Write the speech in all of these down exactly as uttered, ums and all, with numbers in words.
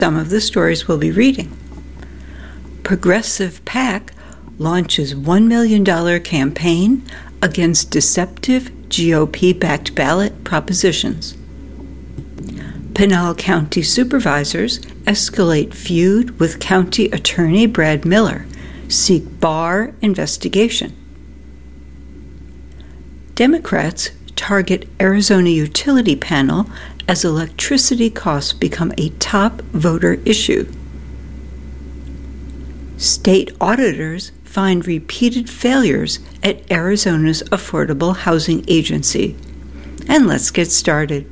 some of the stories we'll be reading. Progressive PAC launches one million dollars campaign against deceptive G O P-backed ballot propositions. Pinal County supervisors escalate feud with County Attorney Brad Miller, seek Barr investigation. Democrats target Arizona utility panel as electricity costs become a top voter issue. State auditors find repeated failures at Arizona's Affordable Housing Agency. And let's get started.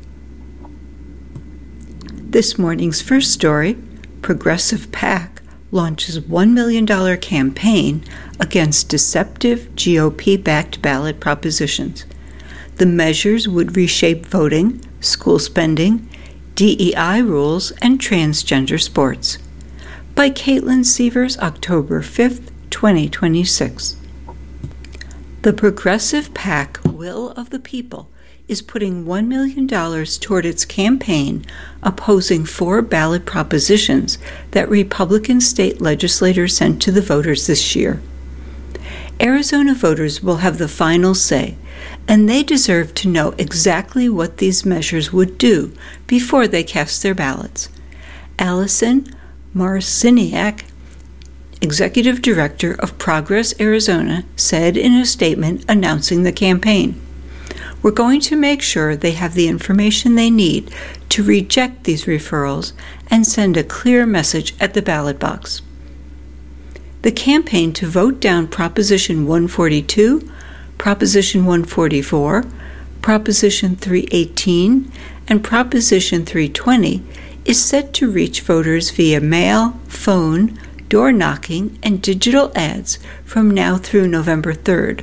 This morning's first story, Progressive PAC launches one million dollars campaign against deceptive G O P-backed ballot propositions. The measures would reshape voting, school spending, D E I rules, and transgender sports. By Caitlin Sievers, October fifth, twenty twenty-six. The Progressive PAC Will of the People is putting one million dollars toward its campaign opposing four ballot propositions that Republican state legislators sent to the voters this year. Arizona voters will have the final say, and they deserve to know exactly what these measures would do before they cast their ballots. Allison Marciniak, Executive Director of Progress Arizona, said in a statement announcing the campaign, "We're going to make sure they have the information they need to reject these referrals and send a clear message at the ballot box." The campaign to vote down Proposition one forty-two, Proposition one forty-four, Proposition three eighteen, and Proposition three twenty is set to reach voters via mail, phone, door knocking, and digital ads from now through November third.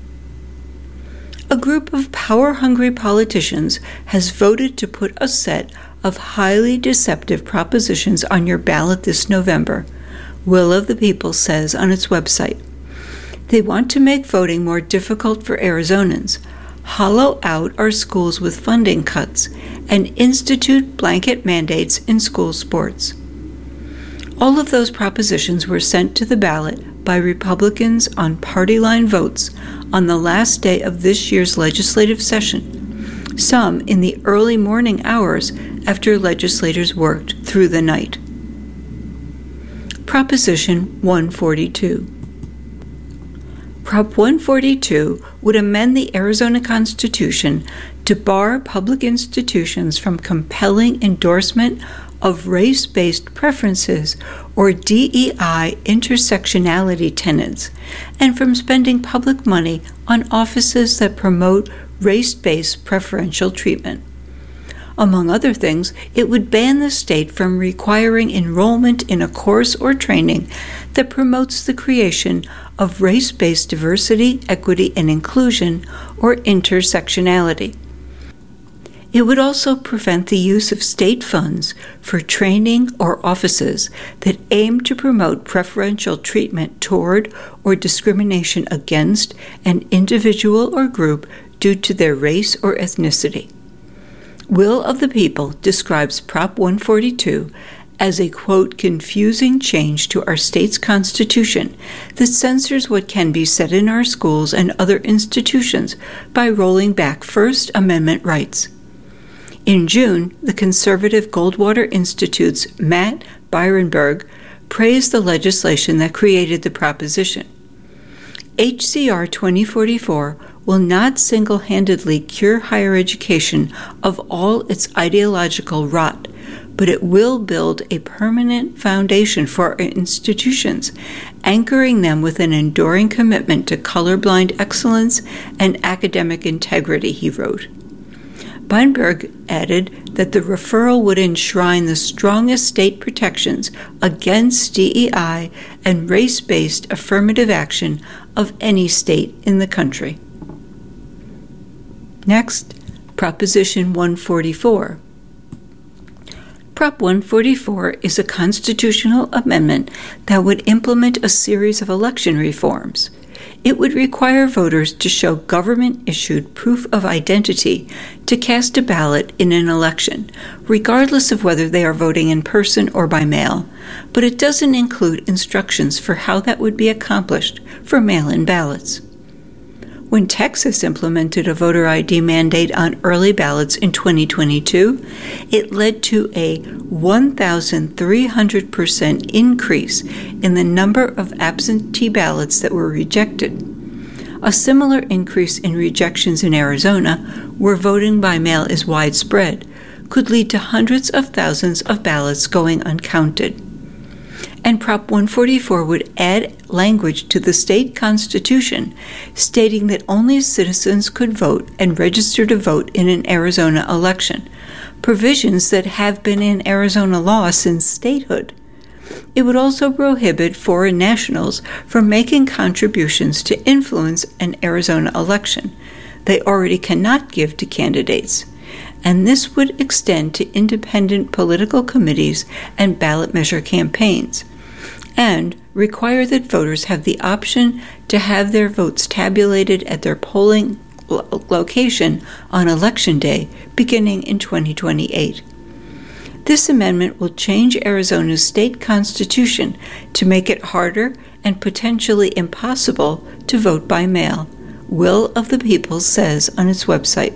A group of power-hungry politicians has voted to put a set of highly deceptive propositions on your ballot this November, Will of the People says on its website. They want to make voting more difficult for Arizonans, hollow out our schools with funding cuts, and institute blanket mandates in school sports. All of those propositions were sent to the ballot by Republicans on party line votes on the last day of this year's legislative session, some in the early morning hours after legislators worked through the night. Proposition one forty-two. Prop one forty-two would amend the Arizona Constitution to bar public institutions from compelling endorsement of race-based preferences or D E I intersectionality tenets, and from spending public money on offices that promote race-based preferential treatment. Among other things, it would ban the state from requiring enrollment in a course or training that promotes the creation of race-based diversity, equity, and inclusion, or intersectionality. It would also prevent the use of state funds for training or offices that aim to promote preferential treatment toward or discrimination against an individual or group due to their race or ethnicity. Will of the People describes Prop one forty-two as a, quote, confusing change to our state's constitution that censors what can be said in our schools and other institutions by rolling back First Amendment rights. In June, the conservative Goldwater Institute's Matt Birenberg praised the legislation that created the proposition. H C R twenty forty-four will not single-handedly cure higher education of all its ideological rot, but it will build a permanent foundation for our institutions, anchoring them with an enduring commitment to colorblind excellence and academic integrity, he wrote. Birenberg added that the referral would enshrine the strongest state protections against D E I and race-based affirmative action of any state in the country. Next, Proposition one forty-four. Prop one forty-four is a constitutional amendment that would implement a series of election reforms. It would require voters to show government-issued proof of identity to cast a ballot in an election, regardless of whether they are voting in person or by mail, but it doesn't include instructions for how that would be accomplished for mail-in ballots. When Texas implemented a voter I D mandate on early ballots in twenty twenty-two, it led to a one thousand three hundred percent increase in the number of absentee ballots that were rejected. A similar increase in rejections in Arizona, where voting by mail is widespread, could lead to hundreds of thousands of ballots going uncounted. And Prop one forty-four would add language to the state constitution stating that only citizens could vote and register to vote in an Arizona election, provisions that have been in Arizona law since statehood. It would also prohibit foreign nationals from making contributions to influence an Arizona election they already cannot give to candidates, and this would extend to independent political committees and ballot measure campaigns, and require that voters have the option to have their votes tabulated at their polling lo- location on Election Day, beginning in twenty twenty-eight. This amendment will change Arizona's state constitution to make it harder and potentially impossible to vote by mail, Will of the People says on its website.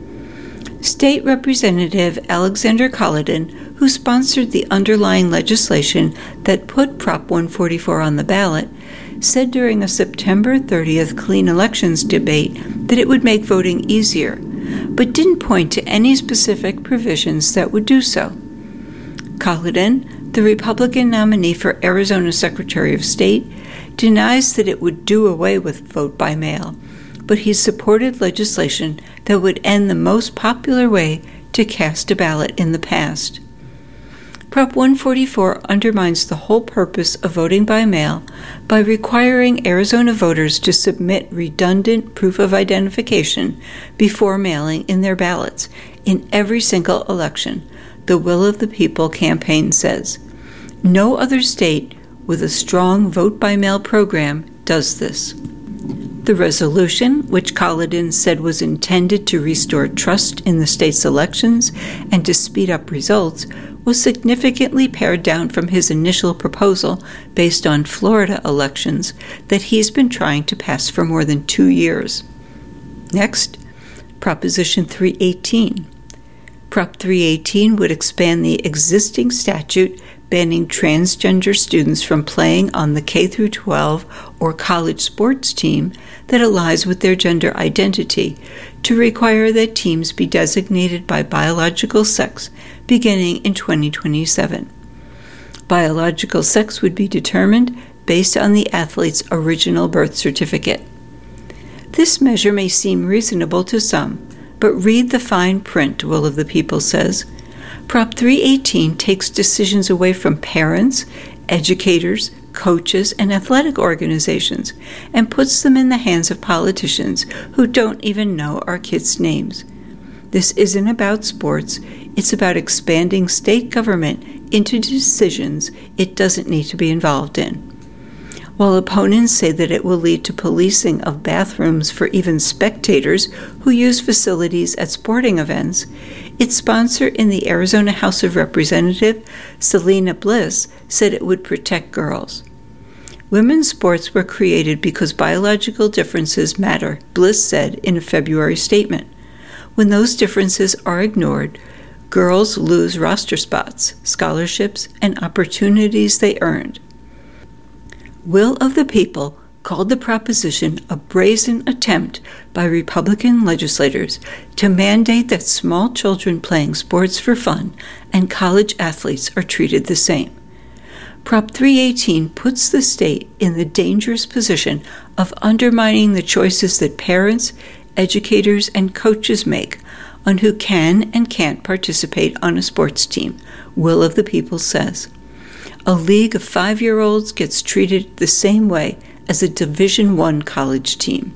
State Representative Alexander Colliden, who sponsored the underlying legislation that put Prop one forty-four on the ballot, said during a September thirtieth Clean Elections debate that it would make voting easier, but didn't point to any specific provisions that would do so. Colliden, the Republican nominee for Arizona Secretary of State, denies that it would do away with vote by mail, but he supported legislation that would end the most popular way to cast a ballot in the past. Prop one forty-four undermines the whole purpose of voting by mail by requiring Arizona voters to submit redundant proof of identification before mailing in their ballots in every single election, the Will of the People campaign says. No other state with a strong vote-by-mail program does this. The resolution, which Colliden said was intended to restore trust in the state's elections and to speed up results, was significantly pared down from his initial proposal based on Florida elections that he's been trying to pass for more than two years. Next, Proposition three eighteen. Prop three eighteen would expand the existing statute banning transgender students from playing on the K through twelve or college sports team that aligns with their gender identity to require that teams be designated by biological sex beginning in twenty twenty-seven. Biological sex would be determined based on the athlete's original birth certificate. This measure may seem reasonable to some, but read the fine print, Will of the People says. Prop three eighteen takes decisions away from parents, educators, coaches, and athletic organizations and puts them in the hands of politicians who don't even know our kids' names. This isn't about sports, it's about expanding state government into decisions it doesn't need to be involved in. While opponents say that it will lead to policing of bathrooms for even spectators who use facilities at sporting events, its sponsor in the Arizona House of Representatives, Selena Bliss, said it would protect girls. Women's sports were created because biological differences matter, Bliss said in a February statement. When those differences are ignored, girls lose roster spots, scholarships, and opportunities they earned. Will of the People called the proposition a brazen attempt by Republican legislators to mandate that small children playing sports for fun and college athletes are treated the same. Prop three eighteen puts the state in the dangerous position of undermining the choices that parents, educators, and coaches make on who can and can't participate on a sports team, Will of the People says. A league of five-year-olds gets treated the same way as a Division One college team.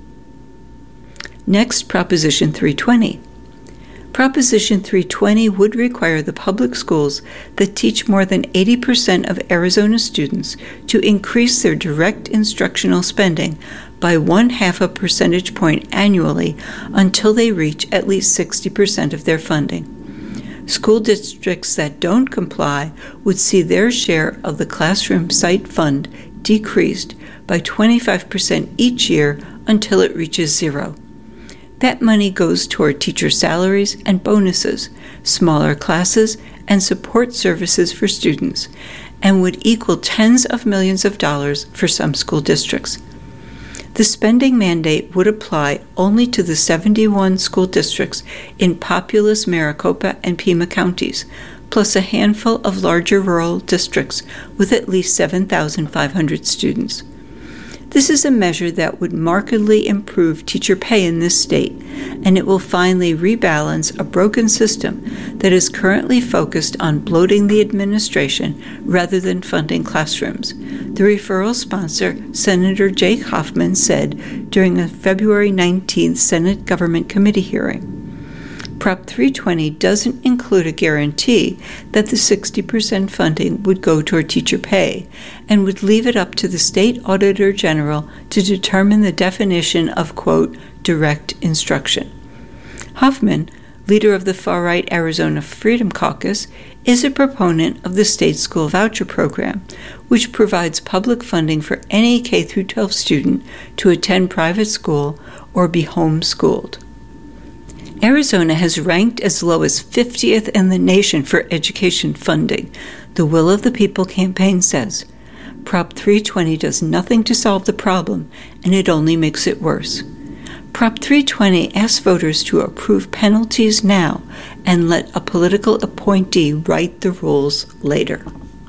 Next, Proposition three twenty. Proposition three twenty would require the public schools that teach more than eighty percent of Arizona students to increase their direct instructional spending by one half a percentage point annually until they reach at least sixty percent of their funding. School districts that don't comply would see their share of the classroom site fund decreased by twenty-five percent each year until it reaches zero. That money goes toward teacher salaries and bonuses, smaller classes, and support services for students, and would equal tens of millions of dollars for some school districts. The spending mandate would apply only to the seventy-one school districts in populous Maricopa and Pima counties, plus a handful of larger rural districts with at least seven thousand five hundred students. This is a measure that would markedly improve teacher pay in this state, and it will finally rebalance a broken system that is currently focused on bloating the administration rather than funding classrooms, the referral sponsor, Senator Jake Hoffman, said during a February nineteenth Senate Government Committee hearing. Prop three twenty doesn't include a guarantee that the sixty percent funding would go toward teacher pay and would leave it up to the state auditor general to determine the definition of, quote, direct instruction. Hoffman, leader of the far-right Arizona Freedom Caucus, is a proponent of the state school voucher program, which provides public funding for any K through twelve student to attend private school or be homeschooled. Arizona has ranked as low as fiftieth in the nation for education funding, the Will of the People campaign says. Prop three twenty does nothing to solve the problem, and it only makes it worse. Prop three twenty asks voters to approve penalties now and let a political appointee write the rules later.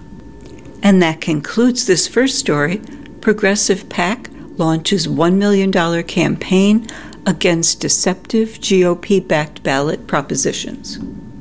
And that concludes this first story. Progressive PAC launches one million dollars campaign against deceptive G O P-backed ballot propositions.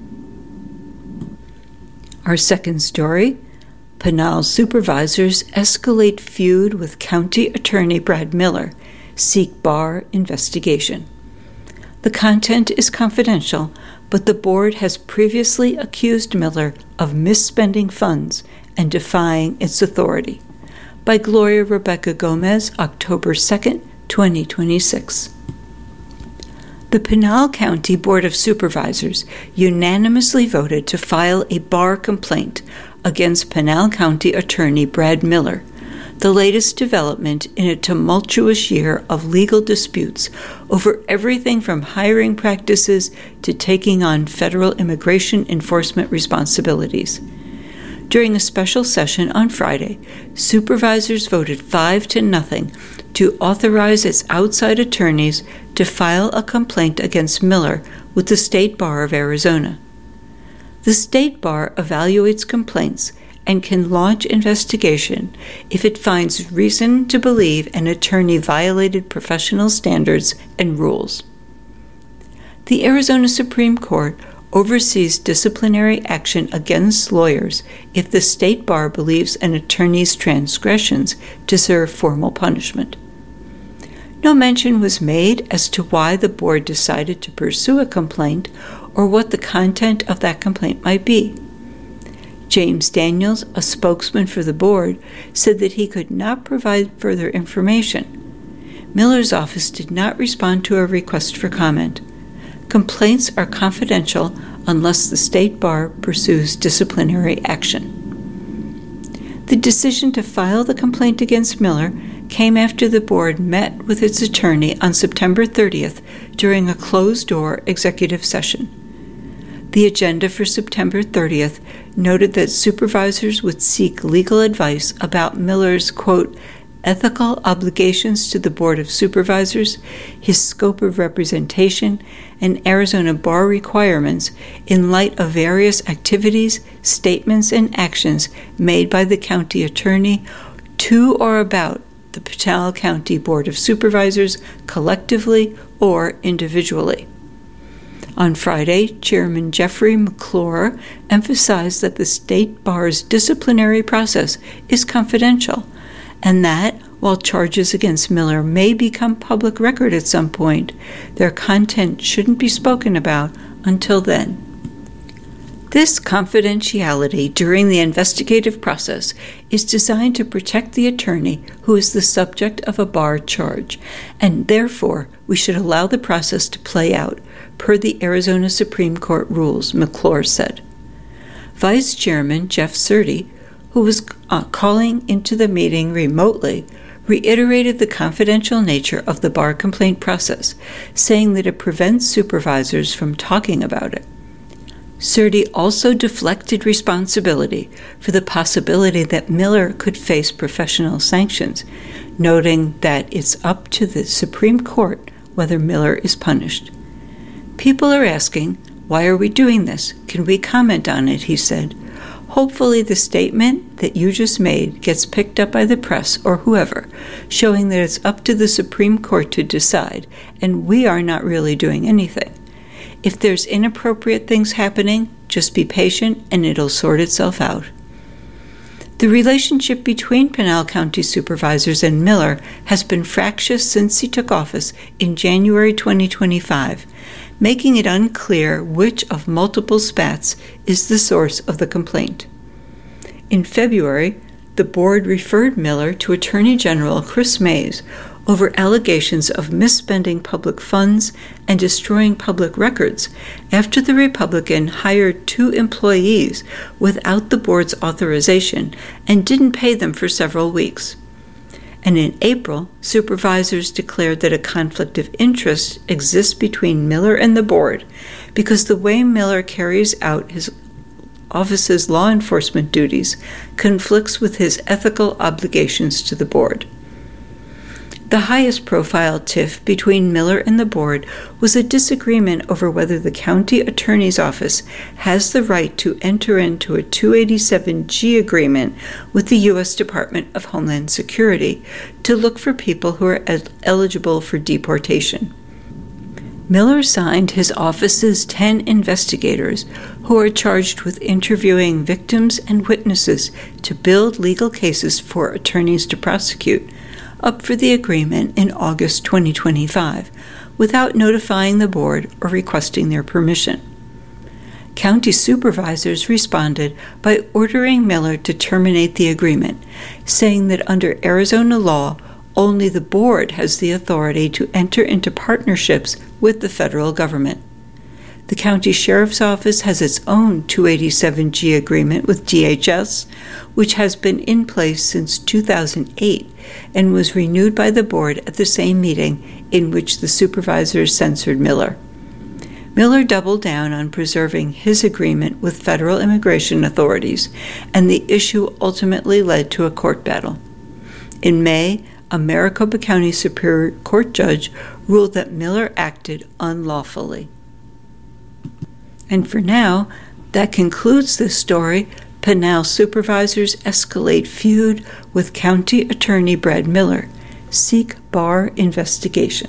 Our second story, Pinal supervisors escalate feud with County Attorney Brad Miller, seek bar investigation. The content is confidential, but the board has previously accused Miller of misspending funds and defying its authority. By Gloria Rebecca Gomez, October second, twenty twenty-six. The Pinal County Board of Supervisors unanimously voted to file a bar complaint against Pinal County Attorney Brad Miller, the latest development in a tumultuous year of legal disputes over everything from hiring practices to taking on federal immigration enforcement responsibilities. During a special session on Friday, supervisors voted five to nothing to authorize its outside attorneys to file a complaint against Miller with the State Bar of Arizona. The State Bar evaluates complaints and can launch investigation if it finds reason to believe an attorney violated professional standards and rules. The Arizona Supreme Court oversees disciplinary action against lawyers if the State Bar believes an attorney's transgressions deserve formal punishment. No mention was made as to why the board decided to pursue a complaint or what the content of that complaint might be. James Daniels, a spokesman for the board, said that he could not provide further information. Miller's office did not respond to a request for comment. Complaints are confidential unless the State Bar pursues disciplinary action. The decision to file the complaint against Miller came after the board met with its attorney on September thirtieth during a closed-door executive session. The agenda for September thirtieth noted that supervisors would seek legal advice about Miller's, quote, ethical obligations to the Board of Supervisors, his scope of representation, and Arizona bar requirements in light of various activities, statements, and actions made by the county attorney to or about the Pinal County Board of Supervisors collectively or individually. On Friday, Chairman Jeffrey McClure emphasized that the State Bar's disciplinary process is confidential, and that, while charges against Miller may become public record at some point, their content shouldn't be spoken about until then. This confidentiality during the investigative process is designed to protect the attorney who is the subject of a bar charge, and therefore we should allow the process to play out, per the Arizona Supreme Court rules, McClure said. Vice Chairman Jeff Surtee, who was uh, calling into the meeting remotely, reiterated the confidential nature of the bar complaint process, saying that it prevents supervisors from talking about it. Surtee also deflected responsibility for the possibility that Miller could face professional sanctions, noting that it's up to the Supreme Court whether Miller is punished. People are asking, why are we doing this? Can we comment on it, he said. Hopefully the statement that you just made gets picked up by the press or whoever, showing that it's up to the Supreme Court to decide, and we are not really doing anything. If there's inappropriate things happening, just be patient and it'll sort itself out. The relationship between Pinal County supervisors and Miller has been fractious since he took office in January twenty twenty-five, making it unclear which of multiple spats is the source of the complaint. In February, the board referred Miller to Attorney General Chris Mays over allegations of misspending public funds and destroying public records after the Republican hired two employees without the board's authorization and didn't pay them for several weeks. And in April, supervisors declared that a conflict of interest exists between Miller and the board because the way Miller carries out his office's law enforcement duties conflicts with his ethical obligations to the board. The highest profile tiff between Miller and the board was a disagreement over whether the county attorney's office has the right to enter into a two eighty-seven G agreement with the U S Department of Homeland Security to look for people who are el- eligible for deportation. Miller signed his office's ten investigators who are charged with interviewing victims and witnesses to build legal cases for attorneys to prosecute, up for the agreement in August twenty twenty-five, without notifying the board or requesting their permission. County supervisors responded by ordering Miller to terminate the agreement, saying that under Arizona law, only the board has the authority to enter into partnerships with the federal government. The county sheriff's office has its own two eighty-seven G agreement with D H S, which has been in place since two thousand eight and was renewed by the board at the same meeting in which the supervisors censured Miller. Miller doubled down on preserving his agreement with federal immigration authorities, and the issue ultimately led to a court battle. In May, a Maricopa County Superior Court judge ruled that Miller acted unlawfully. And for now, that concludes this story. Pinal supervisors escalate feud with County Attorney Brad Miller. Seek bar investigation.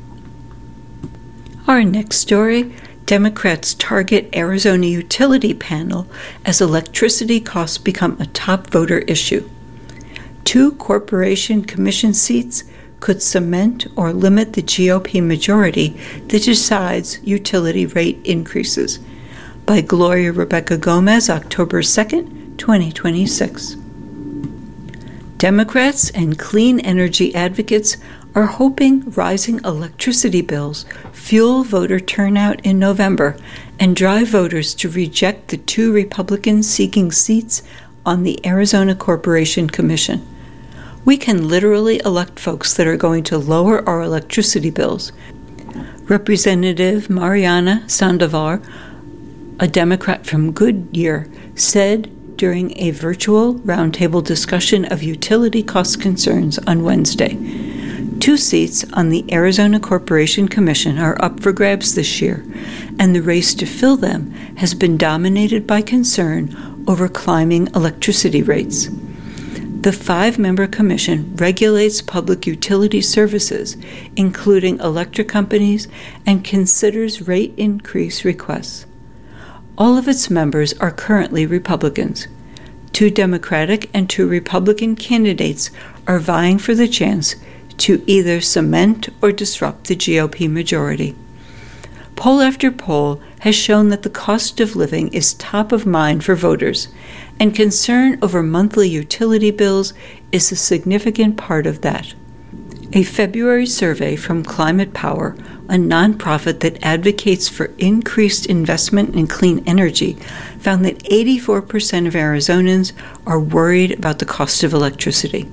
Our next story, Democrats target Arizona utility panel as electricity costs become a top voter issue. Two corporation commission seats could cement or limit the G O P majority that decides utility rate increases. By Gloria Rebecca Gomez, October second, twenty twenty-six. Democrats and clean energy advocates are hoping rising electricity bills fuel voter turnout in November and drive voters to reject the two Republicans seeking seats on the Arizona Corporation Commission. We can literally elect folks that are going to lower our electricity bills. Representative Mariana Sandoval, a Democrat from Goodyear, said during a virtual roundtable discussion of utility cost concerns on Wednesday. Two seats on the Arizona Corporation Commission are up for grabs this year, and the race to fill them has been dominated by concern over climbing electricity rates. The five-member commission regulates public utility services, including electric companies, and considers rate increase requests. All of its members are currently Republicans. Two Democratic and two Republican candidates are vying for the chance to either cement or disrupt the G O P majority. Poll after poll has shown that the cost of living is top of mind for voters, and concern over monthly utility bills is a significant part of that. A February survey from Climate Power, a nonprofit that advocates for increased investment in clean energy, found that eighty-four percent of Arizonans are worried about the cost of electricity.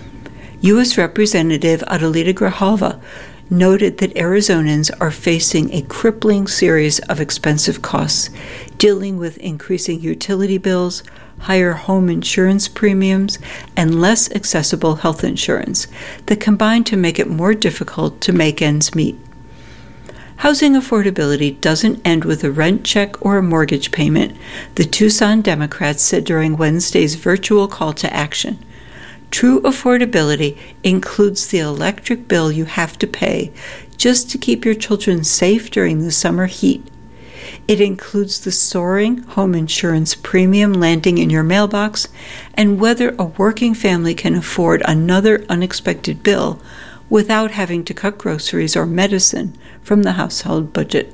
U S Representative Adelita Grijalva noted that Arizonans are facing a crippling series of expensive costs, dealing with increasing utility bills, higher home insurance premiums, and less accessible health insurance that combine to make it more difficult to make ends meet. Housing affordability doesn't end with a rent check or a mortgage payment, the Tucson Democrats said during Wednesday's virtual call to action. True affordability includes the electric bill you have to pay just to keep your children safe during the summer heat. It includes the soaring home insurance premium landing in your mailbox and whether a working family can afford another unexpected bill without having to cut groceries or medicine from the household budget.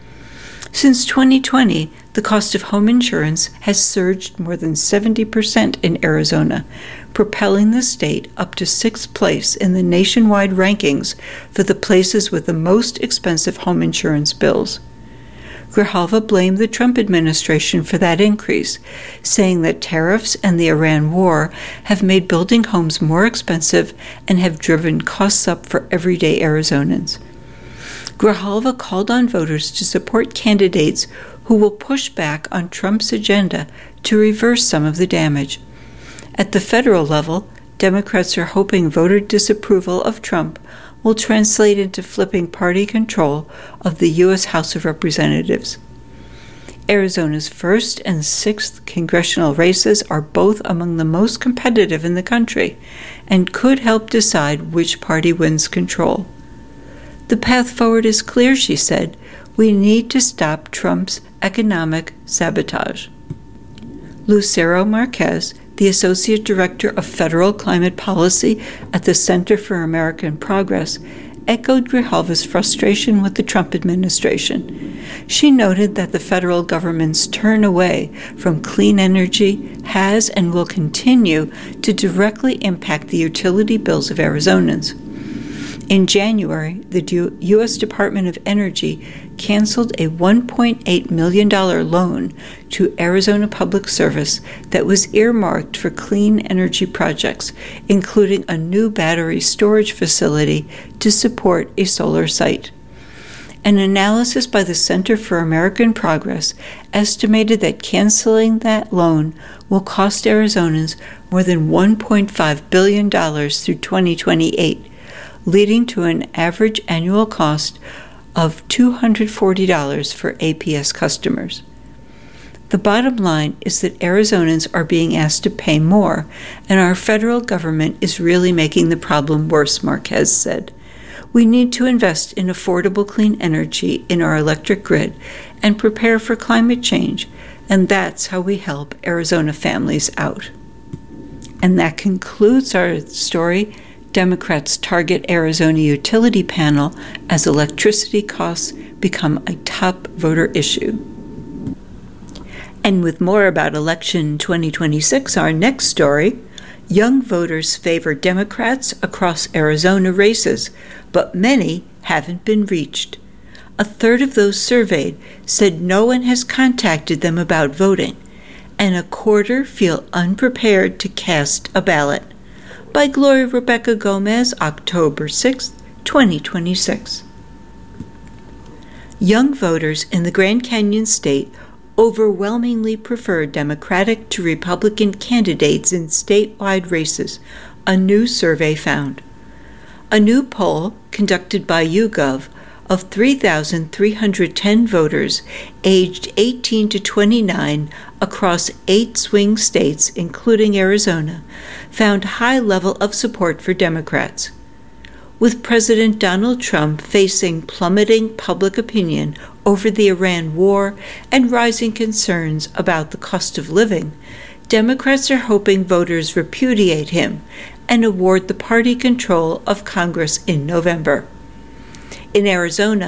Since twenty twenty, the cost of home insurance has surged more than seventy percent in Arizona, propelling the state up to sixth place in the nationwide rankings for the places with the most expensive home insurance bills. Grijalva blamed the Trump administration for that increase, saying that tariffs and the Iran war have made building homes more expensive and have driven costs up for everyday Arizonans. Grijalva called on voters to support candidates who will push back on Trump's agenda to reverse some of the damage. At the federal level, Democrats are hoping voter disapproval of Trump will translate into flipping party control of the U S House of Representatives. Arizona's first and sixth congressional races are both among the most competitive in the country and could help decide which party wins control. The path forward is clear, she said. We need to stop Trump's economic sabotage. Lucero Marquez, the Associate Director of Federal Climate Policy at the Center for American Progress, echoed Grijalva's frustration with the Trump administration. She noted that the federal government's turn away from clean energy has and will continue to directly impact the utility bills of Arizonans. In January, the U S Department of Energy canceled a one point eight million dollars loan to Arizona Public Service that was earmarked for clean energy projects, including a new battery storage facility to support a solar site. An analysis by the Center for American Progress estimated that canceling that loan will cost Arizonans more than one point five billion dollars through twenty twenty-eight, leading to an average annual cost of two hundred forty dollars for A P S customers. The bottom line is that Arizonans are being asked to pay more, and our federal government is really making the problem worse, Marquez said. We need to invest in affordable clean energy in our electric grid and prepare for climate change, and that's how we help Arizona families out. And that concludes our story. Democrats target Arizona utility panel as electricity costs become a top voter issue. And with more about election twenty twenty-six, our next story, young voters favor Democrats across Arizona races, but many haven't been reached. A third of those surveyed said no one has contacted them about voting, and a quarter feel unprepared to cast a ballot. By Gloria Rebecca Gomez, October sixth, twenty twenty-six. Young voters in the Grand Canyon State overwhelmingly prefer Democratic to Republican candidates in statewide races, a new survey found. A new poll conducted by YouGov of three thousand three hundred ten voters aged eighteen to twenty-nine across eight swing states, including Arizona, found high level of support for Democrats. With President Donald Trump facing plummeting public opinion over the Iran war and rising concerns about the cost of living, Democrats are hoping voters repudiate him and award the party control of Congress in November. In Arizona,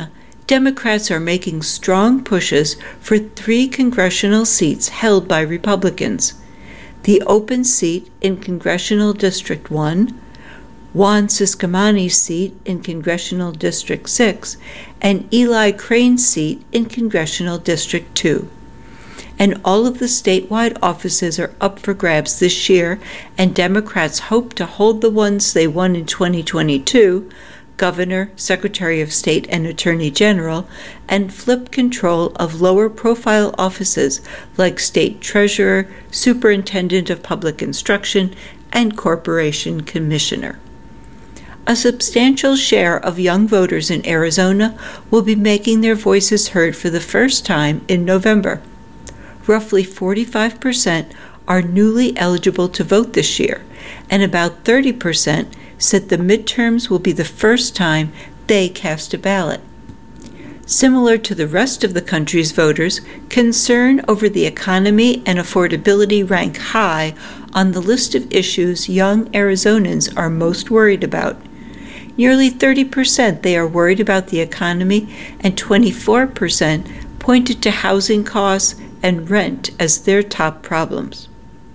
Democrats are making strong pushes for three congressional seats held by Republicans: the open seat in Congressional District one, Juan Ciscomani's seat in Congressional District six, and Eli Crane's seat in Congressional District two. And all of the statewide offices are up for grabs this year, and Democrats hope to hold the ones they won in twenty twenty-two, Governor, Secretary of State, and Attorney General, and flip control of lower-profile offices like State Treasurer, Superintendent of Public Instruction, and Corporation Commissioner. A substantial share of young voters in Arizona will be making their voices heard for the first time in November. Roughly forty-five percent are newly eligible to vote this year, and about thirty percent said the midterms will be the first time they cast a ballot. Similar to the rest of the country's voters, concern over the economy and affordability rank high on the list of issues young Arizonans are most worried about. Nearly thirty percent they are worried about the economy, and twenty-four percent pointed to housing costs and rent as their top problems.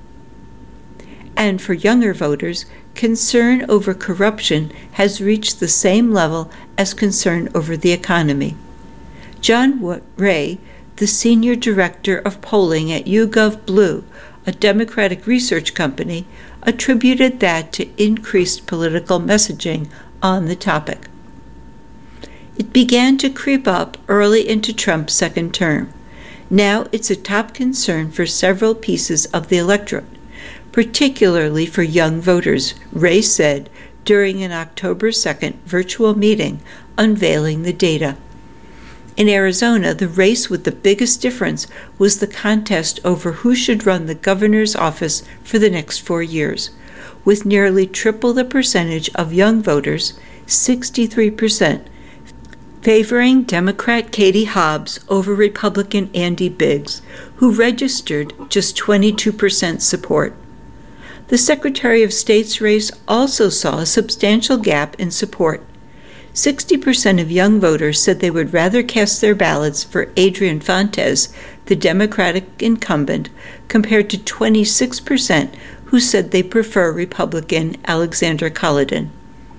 And for younger voters, concern over corruption has reached the same level as concern over the economy. John Ray, the senior director of polling at YouGov Blue, a Democratic research company, attributed that to increased political messaging on the topic. It began to creep up early into Trump's second term. Now it's a top concern for several pieces of the electorate, particularly for young voters, Ray said during an October second virtual meeting unveiling the data. In Arizona, the race with the biggest difference was the contest over who should run the governor's office for the next four years, with nearly triple the percentage of young voters, sixty-three percent, favoring Democrat Katie Hobbs over Republican Andy Biggs, who registered just twenty-two percent support. The Secretary of State's race also saw a substantial gap in support. sixty percent of young voters said they would rather cast their ballots for Adrian Fontes, the Democratic incumbent, compared to twenty-six percent who said they prefer Republican Alexander Cullodon.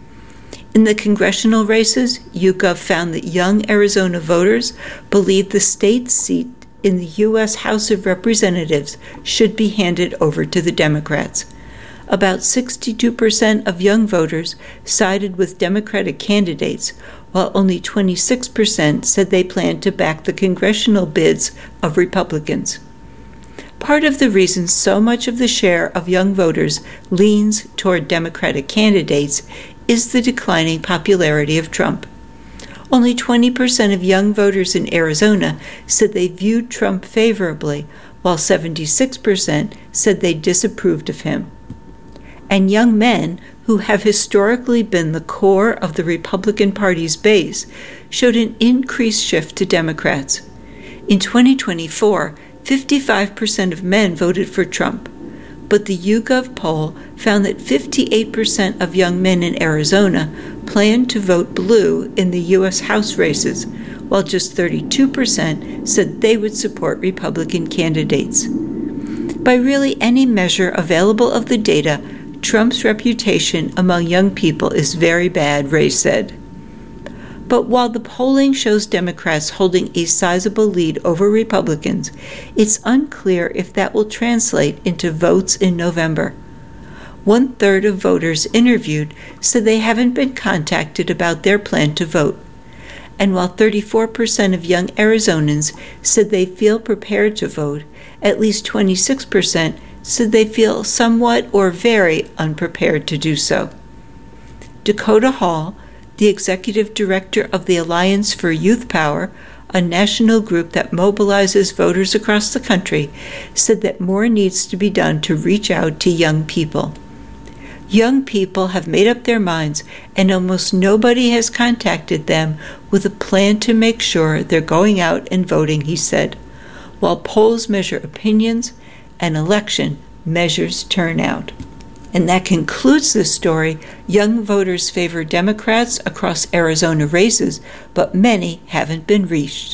In the congressional races, YouGov found that young Arizona voters believe the state's seat in the U S House of Representatives should be handed over to the Democrats. About sixty-two percent of young voters sided with Democratic candidates, while only twenty-six percent said they planned to back the congressional bids of Republicans. Part of the reason so much of the share of young voters leans toward Democratic candidates is the declining popularity of Trump. Only twenty percent of young voters in Arizona said they viewed Trump favorably, while seventy-six percent said they disapproved of him. And young men, who have historically been the core of the Republican Party's base, showed an increased shift to Democrats. In twenty twenty-four, fifty-five percent of men voted for Trump, but the YouGov poll found that fifty-eight percent of young men in Arizona planned to vote blue in the U S House races, while just thirty-two percent said they would support Republican candidates. By really any measure available of the data, Trump's reputation among young people is very bad, Ray said. But while the polling shows Democrats holding a sizable lead over Republicans, it's unclear if that will translate into votes in November. One-third of voters interviewed said they haven't been contacted about their plan to vote. And while thirty-four percent of young Arizonans said they feel prepared to vote, at least twenty-six percent said they feel somewhat or very unprepared to do so. Dakota Hall, the executive director of the Alliance for Youth Power, a national group that mobilizes voters across the country, said that more needs to be done to reach out to young people. Young people have made up their minds, and almost nobody has contacted them with a plan to make sure they're going out and voting, he said. While polls measure opinions, an election measures turnout. And that concludes this story. Young voters favor Democrats across Arizona races, but many haven't been reached.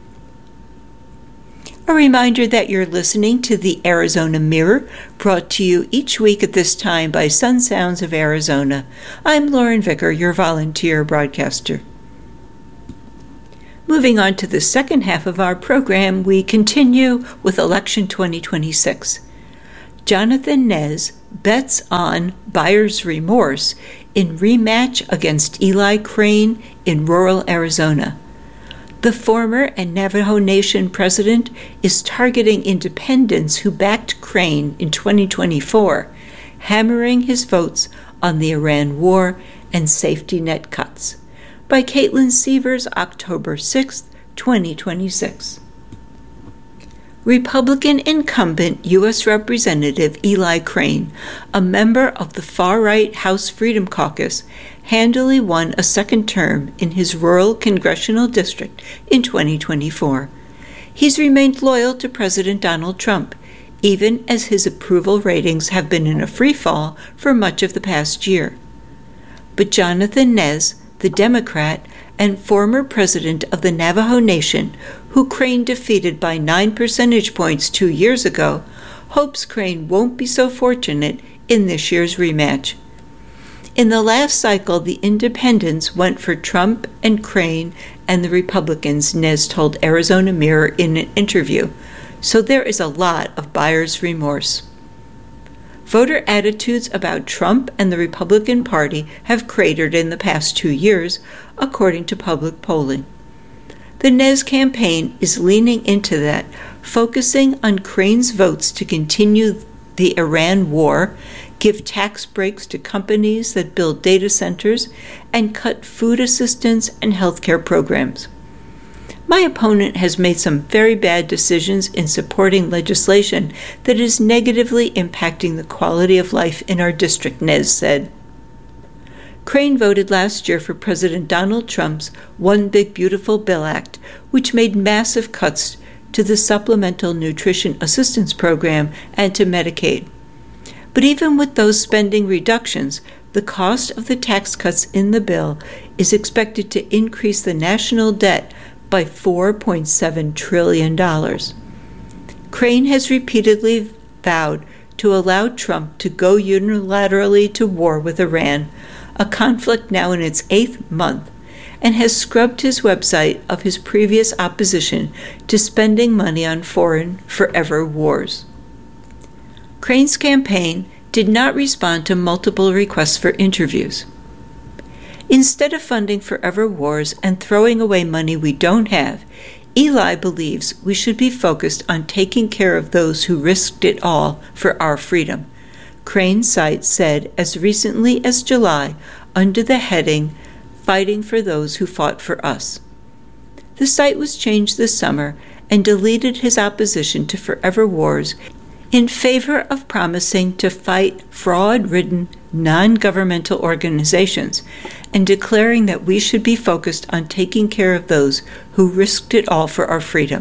A reminder that you're listening to the Arizona Mirror, brought to you each week at this time by Sun Sounds of Arizona. I'm Lauren Vicker, your volunteer broadcaster. Moving on to the second half of our program, we continue with Election twenty twenty-six. Jonathan Nez bets on buyer's remorse in rematch against Eli Crane in rural Arizona. The former and Navajo Nation president is targeting independents who backed Crane in twenty twenty-four, hammering his votes on the Iran war and safety net cuts. By Caitlin Sievers, October sixth, twenty twenty-six. Republican incumbent U S Representative Eli Crane, a member of the far-right House Freedom Caucus, handily won a second term in his rural congressional district in twenty twenty-four. He's remained loyal to President Donald Trump, even as his approval ratings have been in a freefall for much of the past year. But Jonathan Nez, the Democrat and former president of the Navajo Nation, who Crane defeated by nine percentage points two years ago, hopes Crane won't be so fortunate in this year's rematch. In the last cycle, the independents went for Trump and Crane and the Republicans, Nez told Arizona Mirror in an interview. So there is a lot of buyer's remorse. Voter attitudes about Trump and the Republican Party have cratered in the past two years, according to public polling. The Nez campaign is leaning into that, focusing on Crane's votes to continue the Iran war, give tax breaks to companies that build data centers, and cut food assistance and health care programs. My opponent has made some very bad decisions in supporting legislation that is negatively impacting the quality of life in our district, Nez said. Crane voted last year for President Donald Trump's One Big Beautiful Bill Act, which made massive cuts to the Supplemental Nutrition Assistance Program and to Medicaid. But even with those spending reductions, the cost of the tax cuts in the bill is expected to increase the national debt by four point seven trillion dollars. Crane has repeatedly vowed to allow Trump to go unilaterally to war with Iran, a conflict now in its eighth month, and has scrubbed his website of his previous opposition to spending money on foreign forever wars. Crane's campaign did not respond to multiple requests for interviews. Instead of funding forever wars and throwing away money we don't have, Eli believes we should be focused on taking care of those who risked it all for our freedom, Crane's site said as recently as July under the heading, Fighting for Those Who Fought for Us. The site was changed this summer and deleted his opposition to forever wars in favor of promising to fight fraud-ridden non-governmental organizations and declaring that we should be focused on taking care of those who risked it all for our freedom.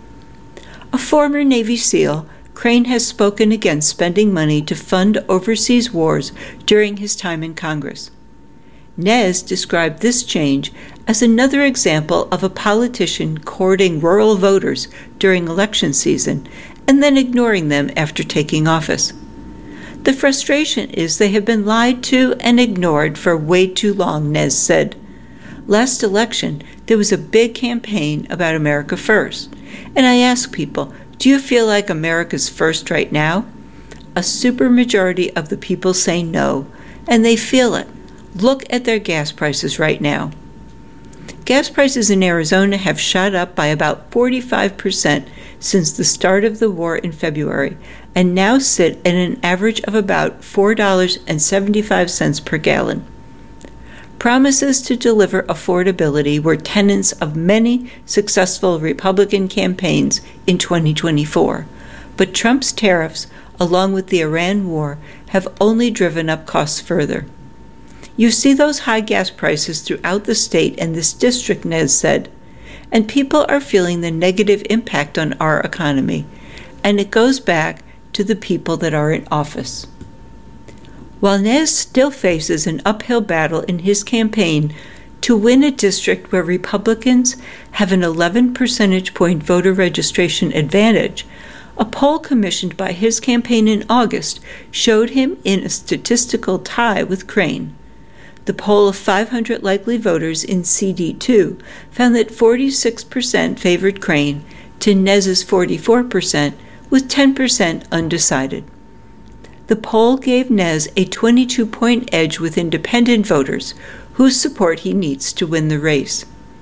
A former Navy SEAL, Crane has spoken against spending money to fund overseas wars during his time in Congress. Nez described this change as another example of a politician courting rural voters during election season and then ignoring them after taking office. The frustration is they have been lied to and ignored for way too long, Nez said. Last election, there was a big campaign about America First, and I asked people, do you feel like America's first right now? A supermajority of the people say no, and they feel it. Look at their gas prices right now. Gas prices in Arizona have shot up by about forty-five percent since the start of the war in February, and now sit at an average of about four dollars and seventy-five cents per gallon. Promises to deliver affordability were tenets of many successful Republican campaigns in twenty twenty-four, but Trump's tariffs, along with the Iran war, have only driven up costs further. You see those high gas prices throughout the state and this district, Nez said, and people are feeling the negative impact on our economy, and it goes back to the people that are in office. while Nez still faces an uphill battle in his campaign to win a district where Republicans have an eleven percentage point voter registration advantage. A poll commissioned by his campaign in August showed him in a statistical tie with Crane. The poll of five hundred likely voters in C D two found that forty-six percent favored Crane to Nez's forty-four percent, with ten percent undecided. The poll gave Nez a twenty-two point edge with independent voters, whose support he needs to win the race.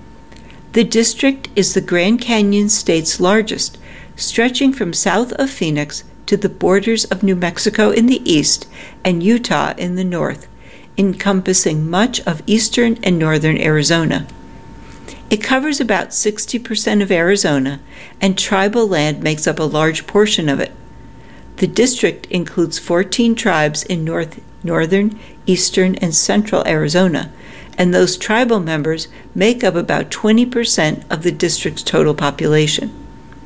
The district is the Grand Canyon state's largest, stretching from south of Phoenix to the borders of New Mexico in the east and Utah in the north, encompassing much of eastern and northern Arizona. It covers about sixty percent of Arizona, and tribal land makes up a large portion of it. The district includes fourteen tribes in north, northern, eastern, and central Arizona, and those tribal members make up about twenty percent of the district's total population.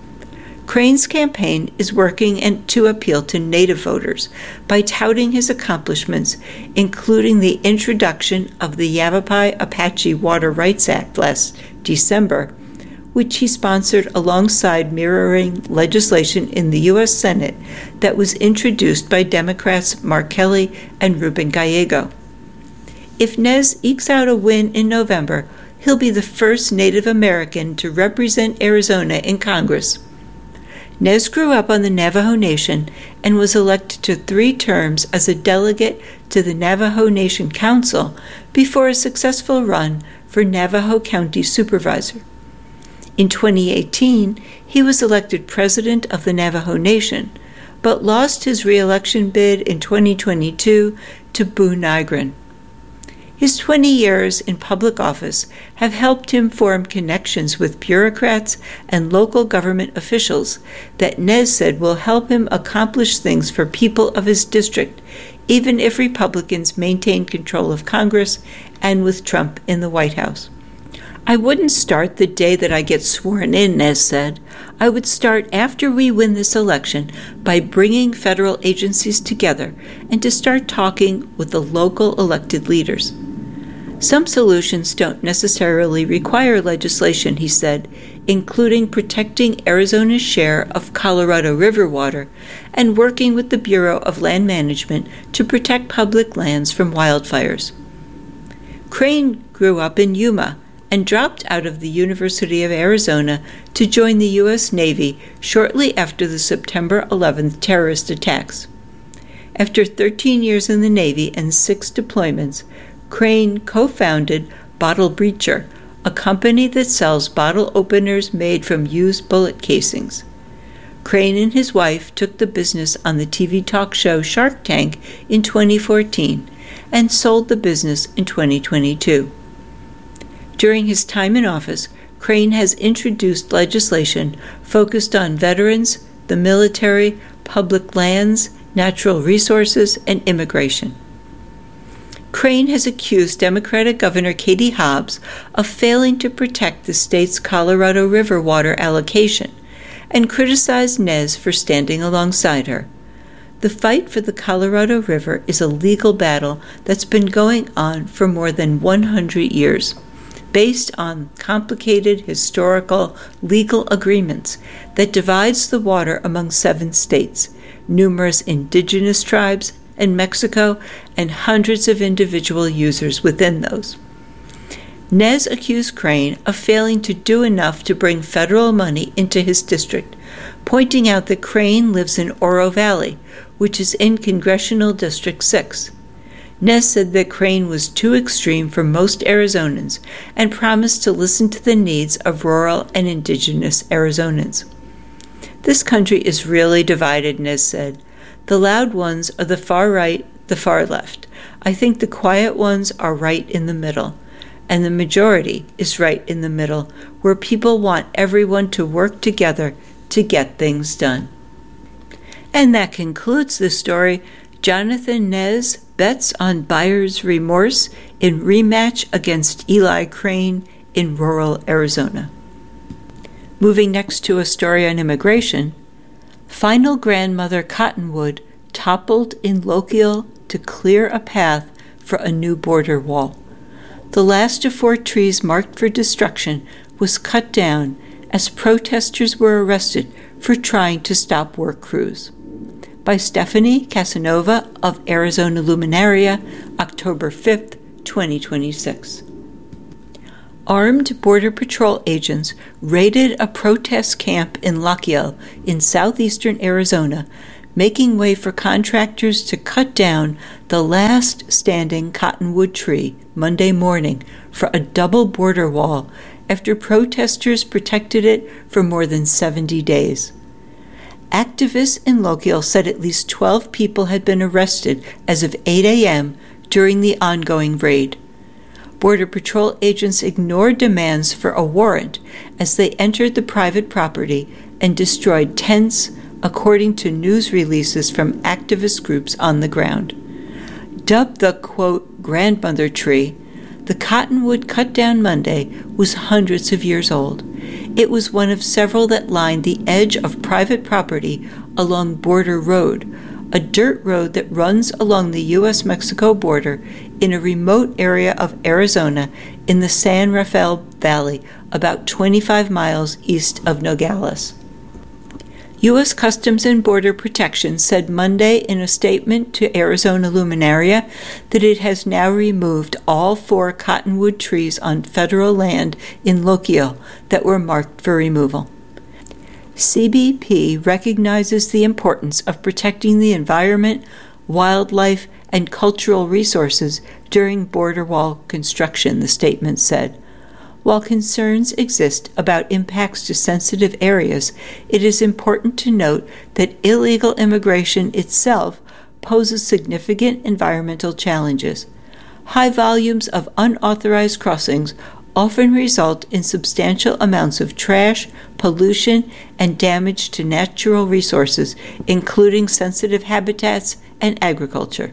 Crane's campaign is working to appeal to Native voters by touting his accomplishments, including the introduction of the Yavapai Apache Water Rights Act last December, which he sponsored alongside mirroring legislation in the U S Senate that was introduced by Democrats Mark Kelly and Ruben Gallego. If Nez ekes out a win in November, he'll be the first Native American to represent Arizona in Congress. Nez grew up on the Navajo Nation and was elected to three terms as a delegate to the Navajo Nation Council before a successful run for Navajo County Supervisor. In twenty eighteen, he was elected president of the Navajo Nation, but lost his re-election bid in twenty twenty-two to Boo Nygren. His twenty years in public office have helped him form connections with bureaucrats and local government officials that Nez said will help him accomplish things for people of his district, even if Republicans maintain control of Congress and with Trump in the White House. I wouldn't start the day that I get sworn in, Nez said. I would start after we win this election by bringing federal agencies together and to start talking with the local elected leaders. Some solutions don't necessarily require legislation, he said, including protecting Arizona's share of Colorado River water and working with the Bureau of Land Management to protect public lands from wildfires. Crane grew up in Yuma and dropped out of the University of Arizona to join the U S Navy shortly after the September eleventh terrorist attacks. After thirteen years in the Navy and six deployments, Crane co-founded Bottle Breacher, a company that sells bottle openers made from used bullet casings. Crane and his wife took the business on the T V talk show Shark Tank in twenty fourteen and sold the business in twenty twenty-two. During his time in office, Crane has introduced legislation focused on veterans, the military, public lands, natural resources, and immigration. Crane has accused Democratic Governor Katie Hobbs of failing to protect the state's Colorado River water allocation and criticized Nez for standing alongside her. The fight for the Colorado River is a legal battle that's been going on for more than one hundred years, based on complicated historical legal agreements that divides the water among seven states, numerous indigenous tribes, and Mexico, and hundreds of individual users within those. Nez accused Crane of failing to do enough to bring federal money into his district, pointing out that Crane lives in Oro Valley, which is in Congressional District six. Nez said that Crane was too extreme for most Arizonans and promised to listen to the needs of rural and indigenous Arizonans. This country is really divided, Nez said. The loud ones are the far right, the far left. I think the quiet ones are right in the middle. And the majority is right in the middle, where people want everyone to work together to get things done. And that concludes the story. Jonathan Nez bets on buyer's remorse in rematch against Eli Crane in rural Arizona. Moving next to a story on immigration, final grandmother Cottonwood toppled in local, to clear a path for a new border wall. The last of four trees marked for destruction was cut down as protesters were arrested for trying to stop work crews. By Stephanie Casanova of Arizona Luminaria, October fifth, twenty twenty-six. Armed Border Patrol agents raided a protest camp in Lochiel in southeastern Arizona, making way for contractors to cut down the last standing cottonwood tree Monday morning for a double border wall after protesters protected it for more than seventy days. Activists in Lochiel said at least twelve people had been arrested as of eight a.m. during the ongoing raid. Border Patrol agents ignored demands for a warrant as they entered the private property and destroyed tents, according to news releases from activist groups on the ground. Dubbed the, quote, grandmother tree, the cottonwood cut down Monday was hundreds of years old. It was one of several that lined the edge of private property along Border Road, a dirt road that runs along the U S Mexico border in a remote area of Arizona in the San Rafael Valley, about twenty-five miles east of Nogales. U S Customs and Border Protection said Monday in a statement to Arizona Luminaria that it has now removed all four cottonwood trees on federal land in Lochiel that were marked for removal. C B P recognizes the importance of protecting the environment, wildlife, and cultural resources during border wall construction, the statement said. While concerns exist about impacts to sensitive areas, it is important to note that illegal immigration itself poses significant environmental challenges. High volumes of unauthorized crossings often result in substantial amounts of trash, pollution, and damage to natural resources, including sensitive habitats and agriculture.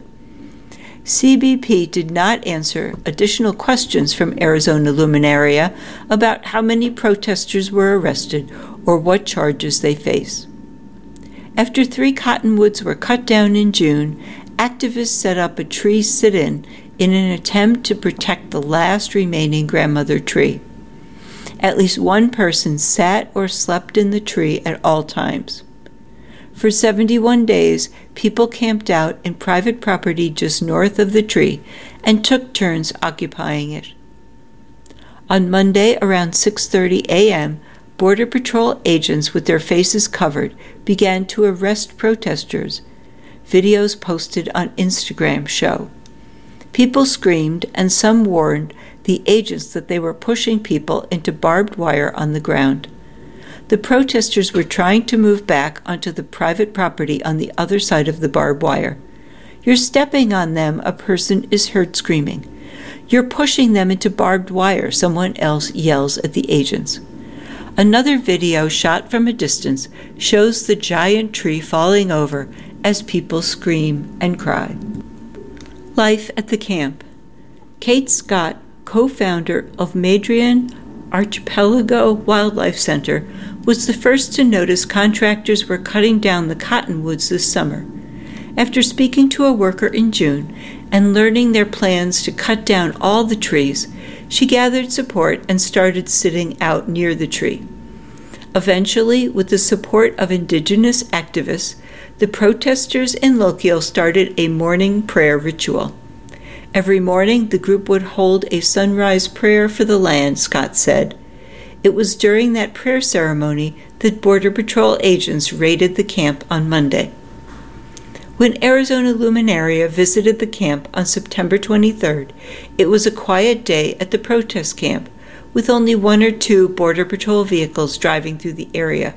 C B P did not answer additional questions from Arizona Luminaria about how many protesters were arrested or what charges they face. After three cottonwoods were cut down in June, activists set up a tree sit-in in an attempt to protect the last remaining grandmother tree. At least one person sat or slept in the tree at all times. For seventy-one days, people camped out in private property just north of the tree and took turns occupying it. On Monday around six thirty a.m., Border Patrol agents with their faces covered began to arrest protesters. Videos posted on Instagram show. People screamed, and some warned the agents that they were pushing people into barbed wire on the ground. The protesters were trying to move back onto the private property on the other side of the barbed wire. "You're stepping on them," a person is heard screaming. "You're pushing them into barbed wire," someone else yells at the agents. Another video shot from a distance shows the giant tree falling over as people scream and cry. Life at the camp. Kate Scott, co-founder of Madrian Archipelago Wildlife Center, was the first to notice contractors were cutting down the cottonwoods this summer. After speaking to a worker in June and learning their plans to cut down all the trees, she gathered support and started sitting out near the tree. Eventually, with the support of indigenous activists, the protesters in Lochiel started a morning prayer ritual. Every morning, the group would hold a sunrise prayer for the land, Scott said. It was during that prayer ceremony that Border Patrol agents raided the camp on Monday. When Arizona Luminaria visited the camp on September twenty-third, it was a quiet day at the protest camp, with only one or two Border Patrol vehicles driving through the area.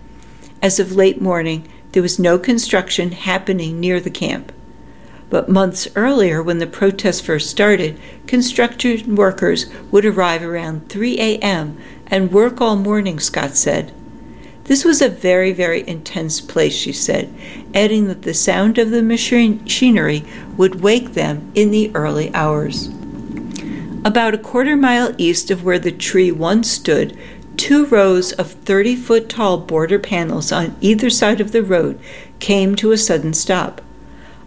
As of late morning, there was no construction happening near the camp. But months earlier, when the protests first started, construction workers would arrive around three a.m. and work all morning, Scott said. This was a very, very intense place, she said, adding that the sound of the machinery would wake them in the early hours. About a quarter mile east of where the tree once stood, two rows of thirty-foot-tall border panels on either side of the road came to a sudden stop.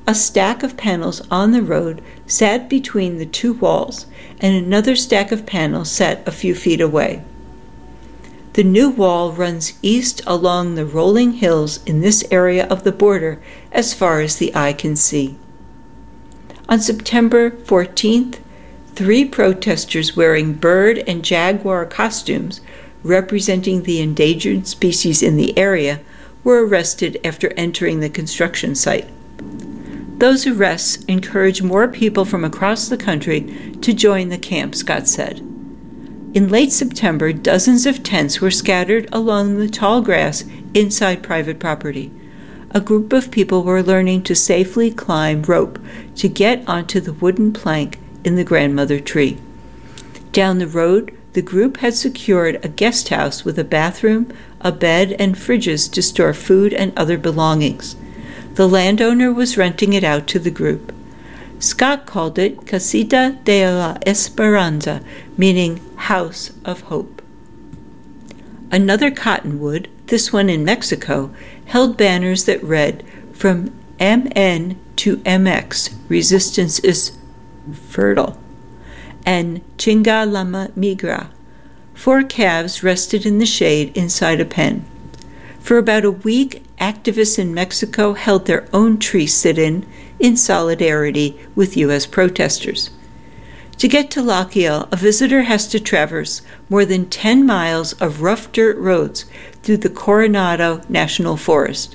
A stack of panels on the road sat between the two walls, and another stack of panels sat a few feet away. The new wall runs east along the rolling hills in this area of the border as far as the eye can see. On September fourteenth, three protesters wearing bird and jaguar costumes, representing the endangered species in the area, were arrested after entering the construction site. Those arrests encourage more people from across the country to join the camp, Scott said. In late September, dozens of tents were scattered along the tall grass inside private property. A group of people were learning to safely climb rope to get onto the wooden plank in the grandmother tree. Down the road, the group had secured a guest house with a bathroom, a bed, and fridges to store food and other belongings. The landowner was renting it out to the group. Scott called it Casita de la Esperanza, meaning House of Hope. Another cottonwood, this one in Mexico, held banners that read, "From M N to M X, resistance is fertile," and "Chinga la migra." Four calves rested in the shade inside a pen. For about a week, activists in Mexico held their own tree sit-in in solidarity with U S protesters. To get to Lochiel, a visitor has to traverse more than ten miles of rough dirt roads through the Coronado National Forest.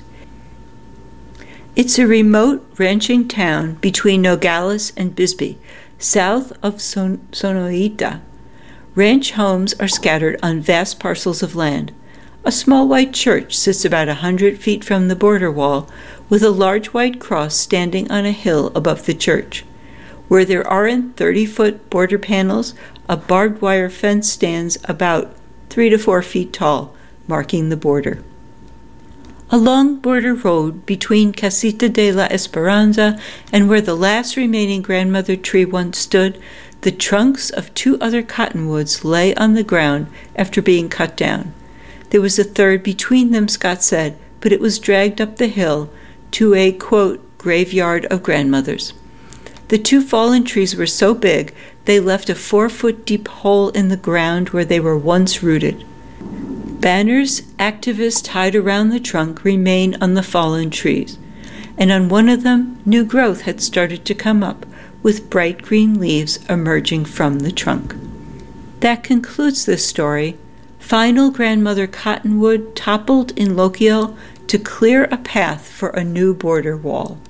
It's a remote ranching town between Nogales and Bisbee, south of Son- Sonoita. Ranch homes are scattered on vast parcels of land. A small white church sits about a hundred feet from the border wall, with a large white cross standing on a hill above the church. Where there aren't thirty-foot border panels, a barbed wire fence stands about three to four feet tall, marking the border. Along Border Road between Casita de la Esperanza and where the last remaining grandmother tree once stood, the trunks of two other cottonwoods lay on the ground after being cut down. There was a third between them, Scott said, but it was dragged up the hill to a, quote, graveyard of grandmothers. The two fallen trees were so big they left a four-foot deep hole in the ground where they were once rooted. Banners activists tied around the trunk remain on the fallen trees, and on one of them new growth had started to come up, with bright green leaves emerging from the trunk. That concludes this story. Final grandmother cottonwood toppled in Lochiel to clear a path for a new border wall.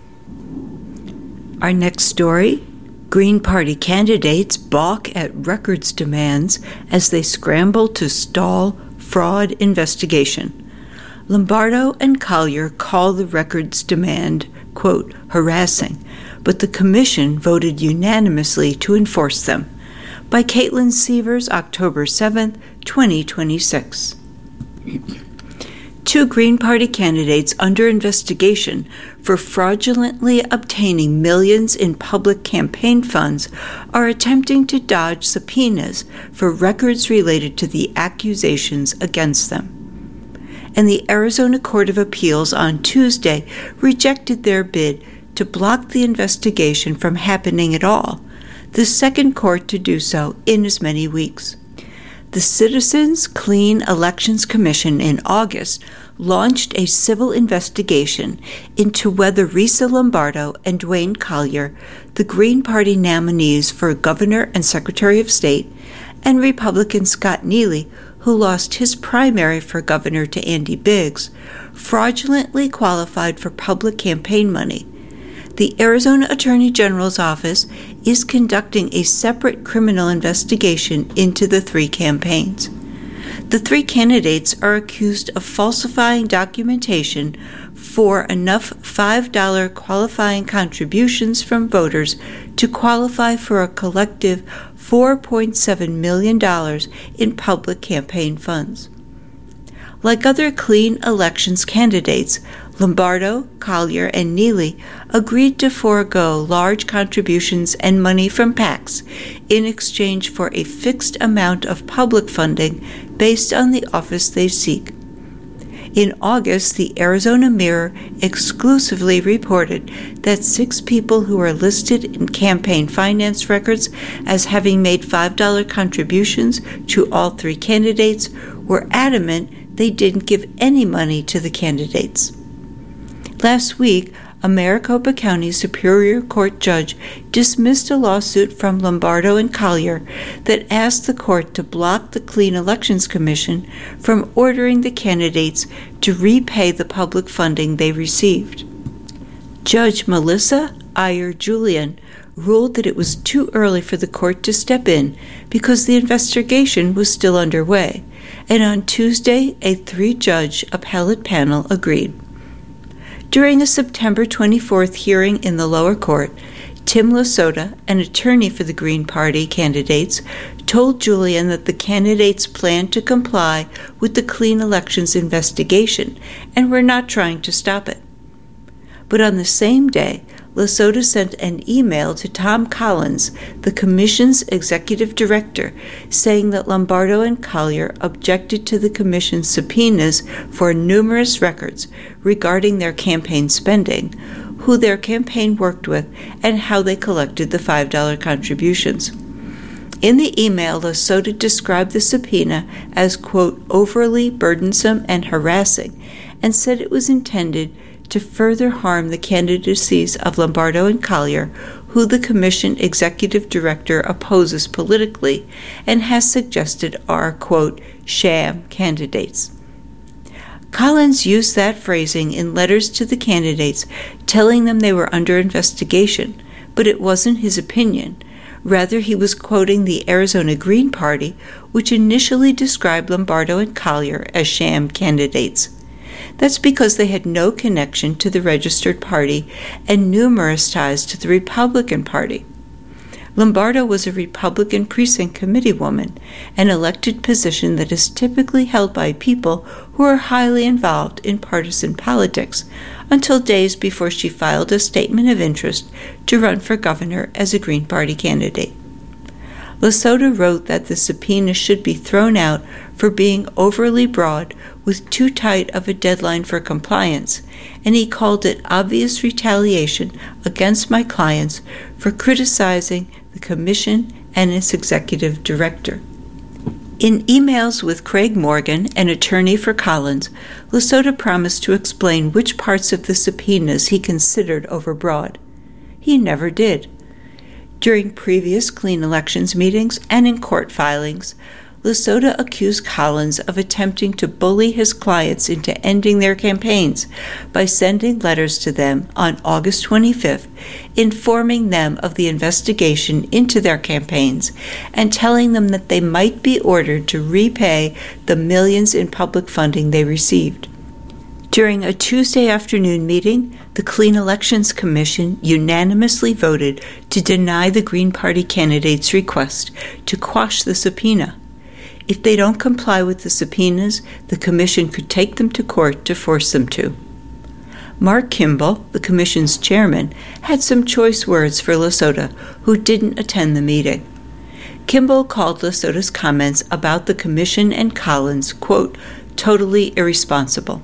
Our next story, Green Party candidates balk at records demands as they scramble to stall fraud investigation. Lombardo and Collier call the records demand, quote, harassing, but the commission voted unanimously to enforce them. By Caitlin Sievers, October seventh, twenty twenty-six. Two Green Party candidates under investigation for fraudulently obtaining millions in public campaign funds are attempting to dodge subpoenas for records related to the accusations against them. And the Arizona Court of Appeals on Tuesday rejected their bid to block the investigation from happening at all, the second court to do so in as many weeks. The Citizens Clean Elections Commission in August launched a civil investigation into whether Risa Lombardo and Dwayne Collier, the Green Party nominees for Governor and Secretary of State, and Republican Scott Neely, who lost his primary for governor to Andy Biggs, fraudulently qualified for public campaign money. The Arizona Attorney General's office is conducting a separate criminal investigation into the three campaigns. The three candidates are accused of falsifying documentation for enough five dollar qualifying contributions from voters to qualify for a collective four point seven million dollars in public campaign funds. Like other clean elections candidates, Lombardo, Collier, and Neely agreed to forego large contributions and money from PACs in exchange for a fixed amount of public funding based on the office they seek. In August, the Arizona Mirror exclusively reported that six people who are listed in campaign finance records as having made five dollar contributions to all three candidates were adamant they didn't give any money to the candidates. Last week, a Maricopa County Superior Court judge dismissed a lawsuit from Lombardo and Collier that asked the court to block the Clean Elections Commission from ordering the candidates to repay the public funding they received. Judge Melissa Iyer-Julian ruled that it was too early for the court to step in because the investigation was still underway, and on Tuesday, a three-judge appellate panel agreed. During a September twenty-fourth hearing in the lower court, Tim Lasota, an attorney for the Green Party candidates, told Julian that the candidates planned to comply with the Clean Elections investigation and were not trying to stop it. But on the same day, Lasota sent an email to Tom Collins, the Commission's executive director, saying that Lombardo and Collier objected to the Commission's subpoenas for numerous records regarding their campaign spending, who their campaign worked with, and how they collected the five dollar contributions. In the email, Lasota described the subpoena as, quote, overly burdensome and harassing, and said it was intended to further harm the candidacies of Lombardo and Collier, who the Commission executive director opposes politically and has suggested are, quote, sham candidates. Collins used that phrasing in letters to the candidates, telling them they were under investigation, but it wasn't his opinion. Rather, he was quoting the Arizona Green Party, which initially described Lombardo and Collier as sham candidates. That's because they had no connection to the registered party and numerous ties to the Republican Party. Lombardo was a Republican precinct committee woman, an elected position that is typically held by people who are highly involved in partisan politics, until days before she filed a statement of interest to run for governor as a Green Party candidate. Lasota wrote that the subpoena should be thrown out for being overly broad with too tight of a deadline for compliance, and he called it obvious retaliation against my clients for criticizing the Commission and its executive director. In emails with Craig Morgan, an attorney for Collins, Lasota promised to explain which parts of the subpoenas he considered overbroad. He never did. During previous Clean Elections meetings and in court filings, Lasota accused Collins of attempting to bully his clients into ending their campaigns by sending letters to them on August twenty-fifth, informing them of the investigation into their campaigns and telling them that they might be ordered to repay the millions in public funding they received. During a Tuesday afternoon meeting, the Clean Elections Commission unanimously voted to deny the Green Party candidates' request to quash the subpoena. If they don't comply with the subpoenas, the Commission could take them to court to force them to. Mark Kimball, the Commission's chairman, had some choice words for Lasota, who didn't attend the meeting. Kimball called Lasota's comments about the Commission and Collins, quote, totally irresponsible.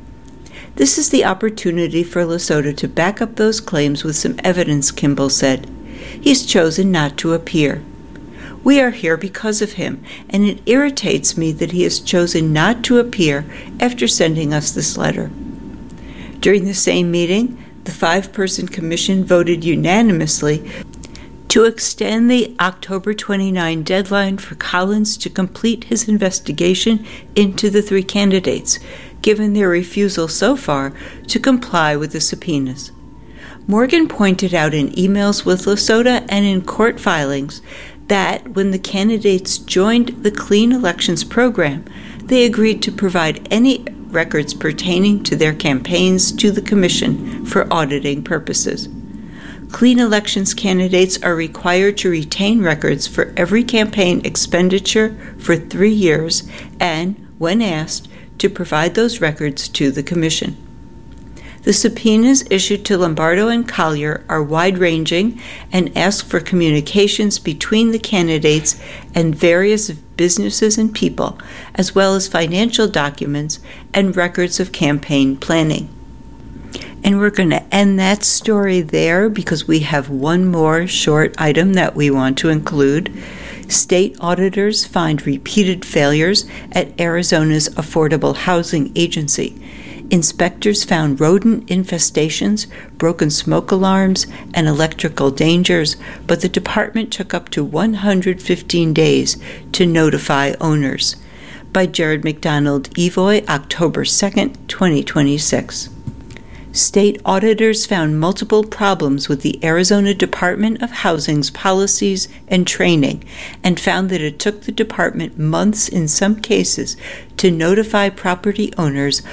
This is the opportunity for Lasota to back up those claims with some evidence, Kimball said. He's chosen not to appear. We are here because of him, and it irritates me that he has chosen not to appear after sending us this letter. During the same meeting, the five-person commission voted unanimously to extend the October twenty-ninth deadline for Collins to complete his investigation into the three candidates, given their refusal so far to comply with the subpoenas. Morgan pointed out in emails with Lasota and in court filings that when the candidates joined the Clean Elections program, they agreed to provide any records pertaining to their campaigns to the Commission for auditing purposes. Clean Elections candidates are required to retain records for every campaign expenditure for three years and, when asked, to provide those records to the Commission. The subpoenas issued to Lombardo and Collier are wide-ranging and ask for communications between the candidates and various businesses and people, as well as financial documents and records of campaign planning. And we're going to end that story there because we have one more short item that we want to include. State auditors find repeated failures at Arizona's Affordable Housing Agency. Inspectors found rodent infestations, broken smoke alarms, and electrical dangers, but the department took up to one hundred fifteen days to notify owners. By Jared McDonald Evoy, October second, twenty twenty-six. State auditors found multiple problems with the Arizona Department of Housing's policies and training and found that it took the department months in some cases to notify property owners